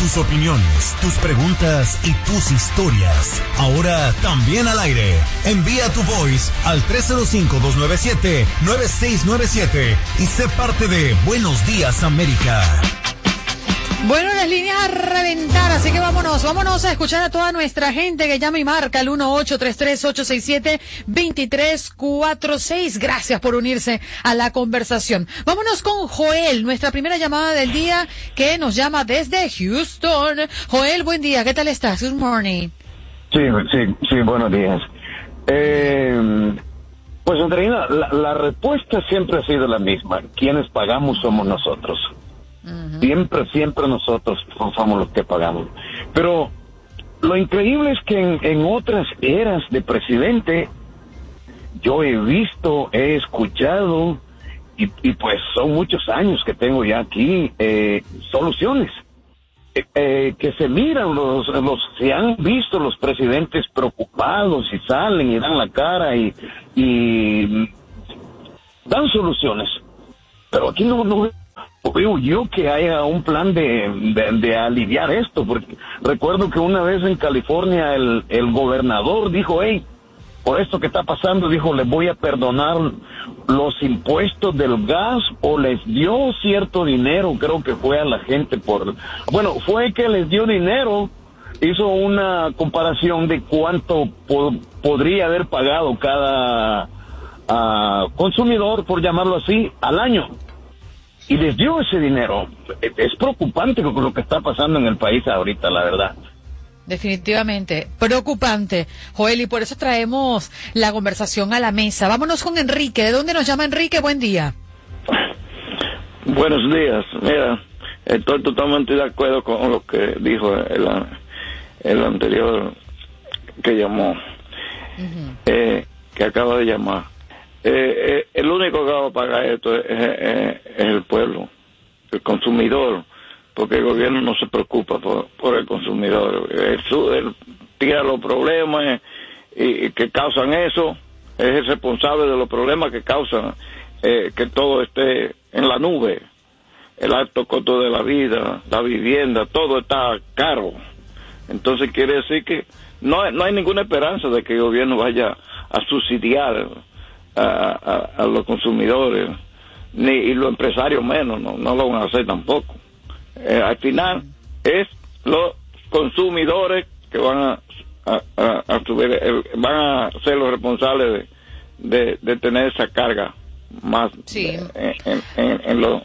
tus opiniones, tus preguntas y tus historias. Ahora también al aire. Envía tu voice al 305-297-9697 y sé parte de Buenos Días América. Bueno, las líneas a reventar, así que vámonos a escuchar a toda nuestra gente que llama y marca al 1-833-867-2346. Gracias por unirse a la conversación. Vámonos con Joel, nuestra primera llamada del día, que nos llama desde Houston. Joel, buen día, ¿qué tal estás? Good morning. Sí, buenos días. Pues Andreina, la respuesta siempre ha sido la misma. Quienes pagamos somos nosotros. Siempre nosotros somos los que pagamos. Pero lo increíble es que en otras eras de presidente yo he visto, he escuchado y pues son muchos años que tengo ya aquí soluciones que se miran, se han visto los presidentes preocupados y salen y dan la cara y dan soluciones. Pero aquí no veo yo que haya un plan de aliviar esto, porque recuerdo que una vez en California el gobernador dijo, por esto que está pasando, dijo, les voy a perdonar los impuestos del gas, o les dio cierto dinero, creo que fue a la gente fue que les dio dinero, hizo una comparación de cuánto podría haber pagado cada consumidor, por llamarlo así, al año. Y les dio ese dinero. Es preocupante lo que está pasando en el país ahorita, la verdad. Definitivamente, preocupante, Joel, y por eso traemos la conversación a la mesa. Vámonos con Enrique. ¿De dónde nos llama Enrique? Buen día. Buenos días. Mira, estoy totalmente de acuerdo con lo que dijo el anterior que llamó, que acaba de llamar. El único que va a pagar esto es el pueblo, el consumidor, porque el gobierno no se preocupa por el consumidor. Él tira los problemas y que causan eso, es el responsable de los problemas que causan que todo esté en la nube. El alto costo de la vida, la vivienda, todo está caro. Entonces quiere decir que no hay ninguna esperanza de que el gobierno vaya a subsidiar a los consumidores, y los empresarios menos, no lo van a hacer tampoco. Al final es los consumidores que van a subir, van a ser los responsables de tener esa carga más en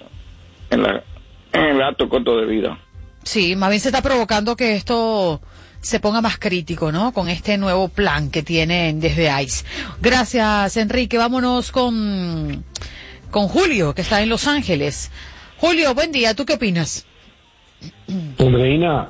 el alto costo de vida. Sí, más bien se está provocando que esto se ponga más crítico, ¿no? Con este nuevo plan que tienen desde ICE. Gracias, Enrique. Vámonos con Julio, que está en Los Ángeles. Julio, buen día. ¿Tú qué opinas? Andreina.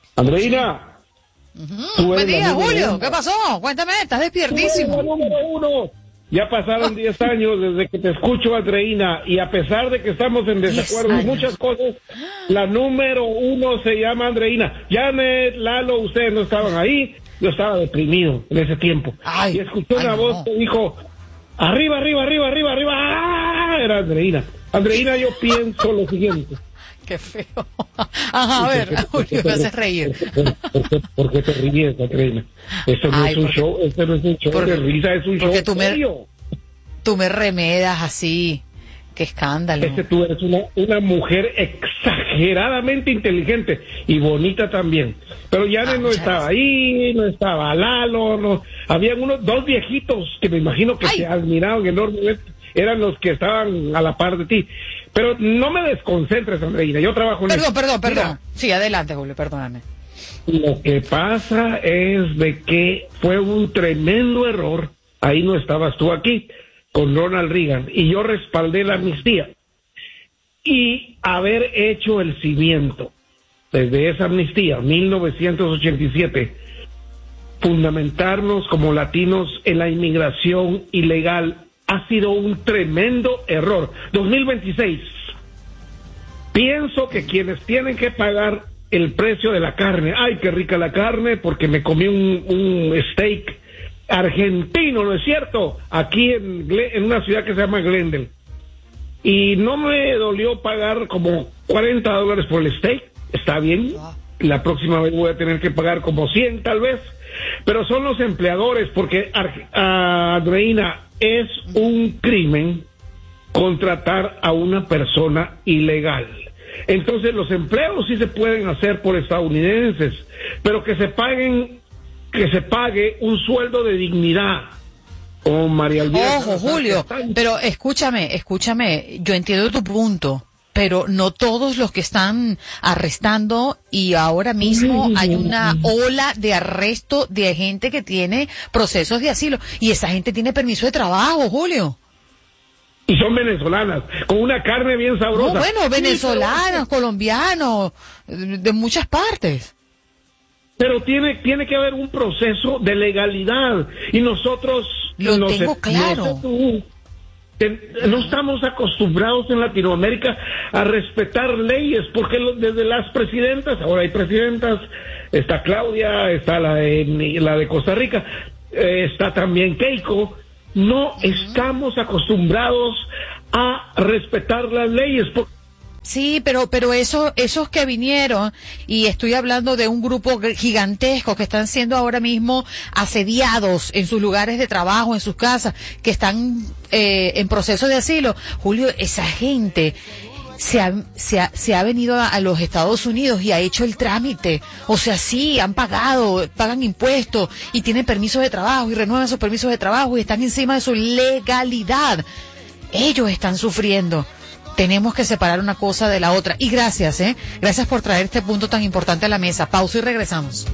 Buen día, Julio. ¿Qué pasó? Cuéntame, estás despiertísimo. Número uno. Ya pasaron 10 años desde que te escucho, Andreina, y a pesar de que estamos en desacuerdo en muchas cosas, la número uno se llama Andreina. Janet, Lalo, ustedes no estaban ahí, yo estaba deprimido en ese tiempo. Y escuché una voz que dijo, arriba, ¡ah! Era Andreina. Andreina, yo pienso lo siguiente. Qué feo. Ajá, a ver, Julio, me haces reír. ¿Por qué te ríes, Andreina? Esto no es un show, de risa, es un show serio. Tú me remedas así. Qué escándalo. Tú eres una mujer exageradamente inteligente y bonita también. Pero Janet no estaba ahí, no estaba Lalo, no. Habían dos viejitos que me imagino que te admiraban enormemente. Eran los que estaban a la par de ti. Pero no me desconcentres, Andreina, yo trabajo en Perdón. Mira, sí, adelante, Julio, perdóname. Lo que pasa es de que fue un tremendo error, ahí no estabas tú aquí, con Ronald Reagan, y yo respaldé la amnistía. Y haber hecho el cimiento desde esa amnistía, 1987, fundamentarnos como latinos en la inmigración ilegal, ha sido un tremendo error. 2026. Pienso que quienes tienen que pagar el precio de la carne, ¡ay, qué rica la carne! Porque me comí un steak argentino, ¿no es cierto? Aquí en una ciudad que se llama Glendale. Y no me dolió pagar como $40 por el steak. Está bien, la próxima vez voy a tener que pagar como 100 tal vez, pero son los empleadores, porque Andreina, es un crimen contratar a una persona ilegal. Entonces los empleos sí se pueden hacer por estadounidenses, pero que se pague un sueldo de dignidad. Oh, María Elvira. Ojo, Julio, pero escúchame, yo entiendo tu punto, pero no todos los que están arrestando, y ahora mismo hay una ola de arresto de gente que tiene procesos de asilo, y esa gente tiene permiso de trabajo, Julio. Y son venezolanas, con una carne bien sabrosa. No, bueno, venezolanos, colombianos, de muchas partes. Pero tiene que haber un proceso de legalidad, y nosotros lo tengo claro. No estamos acostumbrados en Latinoamérica a respetar leyes, porque desde las presidentas, ahora hay presidentas, está Claudia, está la de Costa Rica, está también Keiko. No estamos acostumbrados a respetar las leyes. Sí, pero esos que vinieron, y estoy hablando de un grupo gigantesco que están siendo ahora mismo asediados en sus lugares de trabajo, en sus casas, que están en proceso de asilo. Julio, esa gente se ha venido a los Estados Unidos y ha hecho el trámite. O sea, sí, pagan impuestos y tienen permisos de trabajo y renuevan sus permisos de trabajo y están encima de su legalidad. Ellos están sufriendo. Tenemos que separar una cosa de la otra. Y gracias por traer este punto tan importante a la mesa. Pausa y regresamos.